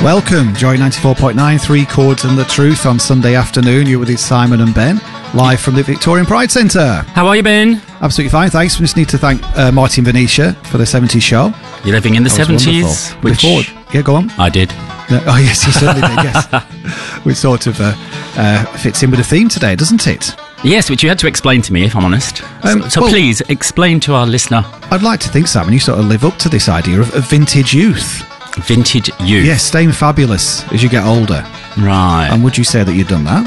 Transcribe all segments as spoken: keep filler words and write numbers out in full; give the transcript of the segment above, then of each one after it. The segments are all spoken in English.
Welcome, Joy ninety-four point nine, Three Chords and the Truth on Sunday afternoon. You're with Simon and Ben, live from the Victorian Pride Centre. How are you, Ben? Absolutely fine, thanks. We just need to thank uh, Martin Venetia for the seventies show. You're living in the seventies? Which... Before, yeah, go on. I did. Uh, oh, yes, you certainly did, yes. Which sort of uh, uh, fits in with the theme today, doesn't it? Yes, which you had to explain to me, if I'm honest. Um, so so well, please, explain to our listener. I'd like to think, Simon, you sort of live up to this idea of, of vintage youth. Vintage youth? Yes, staying fabulous as you get older. Right. And would you say that you've done that?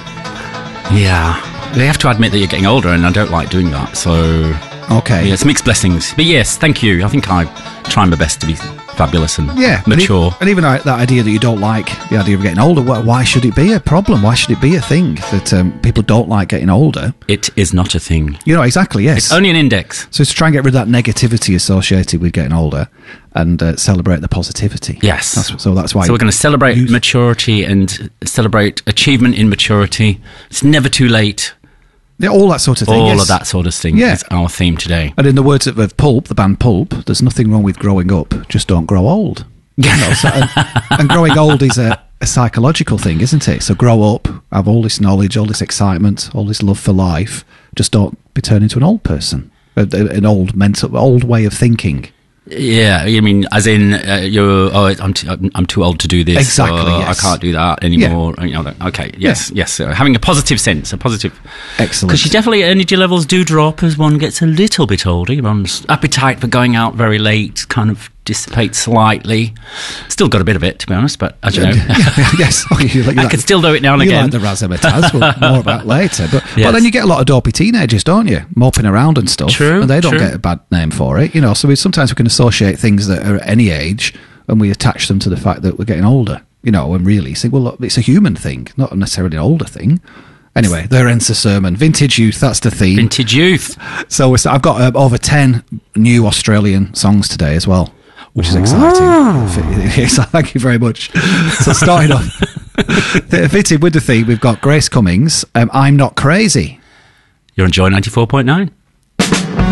Yeah. They have to admit that you're getting older, and I don't like doing that, so... Okay. Yeah, it's mixed blessings. But yes, thank you. I think I try my best to be fabulous and yeah, mature. And even, and even that idea that you don't like the idea of getting older, why should it be a problem? Why should it be a thing that um, people don't like getting older? It is not a thing. You know, exactly, yes. It's only an index. So it's to try and get rid of that negativity associated with getting older and uh, celebrate the positivity. Yes. That's, so that's why... So we're going to celebrate youth. maturity and celebrate achievement in maturity. It's never too late. Yeah, all that sort of thing. All yes. of that sort of thing yeah. is our theme today. And in the words of, of Pulp, the band Pulp, there's nothing wrong with growing up, just don't grow old. You know, so, and, and growing old is a, a psychological thing, isn't it? So grow up, have all this knowledge, all this excitement, all this love for life, just don't be turned into an old person, a, a, an old mental, old way of thinking. Yeah, you mean as in uh, you're? Oh, I'm t- I'm too old to do this. Exactly. Or, yes. I can't do that anymore. Yeah. You know, okay. Yes. Yeah. Yes. Uh, having a positive sense, a positive. Excellent. Because definitely energy levels do drop as one gets a little bit older. One's appetite for going out very late kind of dissipates slightly. Still got a bit of it, to be honest, but as you know, yeah, yes, oh, you like, you I like, can still do it now and you again. Like the razzmatazz, we'll more about later. But yes. But then you get a lot of dopey teenagers, don't you, moping around and stuff. True, and they don't true. get a bad name for it, you know. So we sometimes we can associate things that are at any age, and we attach them to the fact that we're getting older, you know. And really think, well, look, it's a human thing, not necessarily an older thing. Anyway, there ends the sermon. Vintage youth, that's the theme. Vintage youth. So we're, I've got uh, over ten new Australian songs today as well, which is exciting. Yes, thank you very much. So starting off, fitted with the theme, we've got Grace Cummings, um, I'm Not Crazy. You're on Joy ninety-four point nine.